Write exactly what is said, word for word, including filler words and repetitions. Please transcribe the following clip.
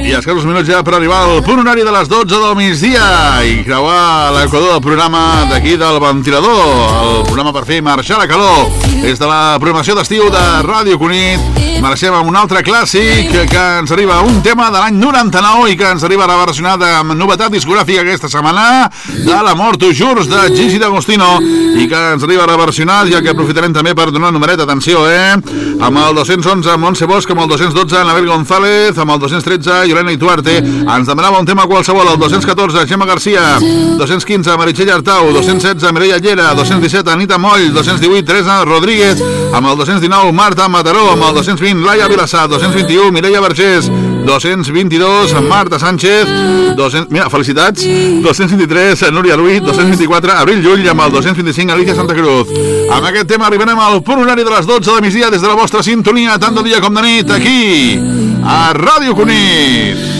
I escassos minuts ja per arribar al punt horari de les dotze del migdia i creuar l'equador del programa d'aquí del ventilador, el programa per fer marxar la calor. Des de la programació d'estiu de Ràdio Cunit marxem amb un altre clàssic que ens arriba, un tema de l'any noranta-nou i que ens arriba reversionat amb novetat discogràfica aquesta setmana, de l'Amor tu jurs de Gigi D'Agostino, i que ens arriba reversionat, ja que aprofitarem també per donar un numeret, atenció, eh? Amb el dos-cents onze Montse Bosch, amb el dos-cents dotze Anabel González, amb el dos-cents tretze Yolanda Ituarte, ens demanava un tema qualsevol, el dos-cents catorze Gemma Garcia, dos-cents quinze Meritxell Artau, dos-cents setze Mireia Llera, dos-cents disset Anita Moll, dos-cents divuit Teresa Rodríguez, amb el dos-cents dinou Marta Mataró, amb el dos-cents vint Laia Vilassar, dos-cents vint-i-u Mireia Vergés, dos-cents vint-i-dos Marta Sánchez, dos-cents... mira, felicitats, dos-cents vint-i-tres Núria Ruiz, dos-cents vint-i-quatre Abril Llull, amb el dos-cents vint-i-cinc Alicia Santa Cruz. Amb aquest tema arribarem al punt horari de les dotze de migdia des de la vostra sintonia, tant de dia com de nit, aquí a Ràdio Cunit.